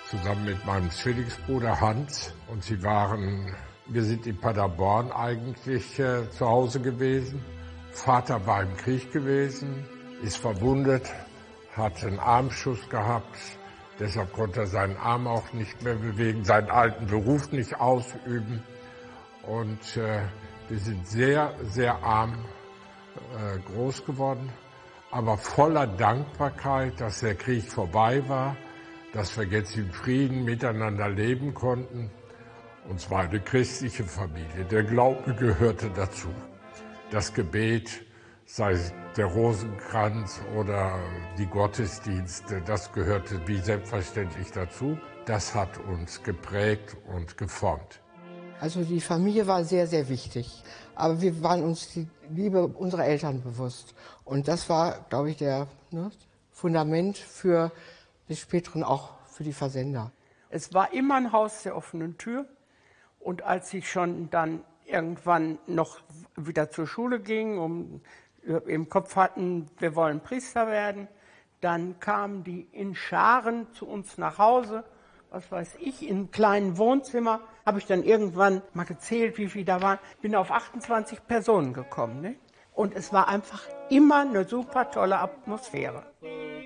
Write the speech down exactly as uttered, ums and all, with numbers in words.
zusammen mit meinem Zwillingsbruder Hans. Und sie waren, wir sind in Paderborn eigentlich äh, zu Hause gewesen. Vater war im Krieg gewesen, ist verwundet, hat einen Armschuss gehabt. Deshalb konnte er seinen Arm auch nicht mehr bewegen, seinen alten Beruf nicht ausüben. Und äh, wir sind sehr, sehr arm äh, groß geworden, aber voller Dankbarkeit, dass der Krieg vorbei war, dass wir jetzt in Frieden miteinander leben konnten. Und zwar eine christliche Familie. Der Glaube gehörte dazu. Das Gebet, sei es der Rosenkranz oder die Gottesdienste, das gehörte wie selbstverständlich dazu. Das hat uns geprägt und geformt. Also die Familie war sehr, sehr wichtig. Aber wir waren uns die Liebe unserer Eltern bewusst. Und das war, glaube ich, der ne, Fundament für die späteren auch für die Versender. Es war immer ein Haus der offenen Tür. Und als ich schon dann irgendwann noch wieder zur Schule ging, um im Kopf hatten, wir wollen Priester werden, dann kamen die in Scharen zu uns nach Hause, was weiß ich, in einem kleinen Wohnzimmer, habe ich dann irgendwann mal gezählt, wie viele da waren, bin auf achtundzwanzig Personen gekommen. Ne? Und es war einfach immer eine super tolle Atmosphäre.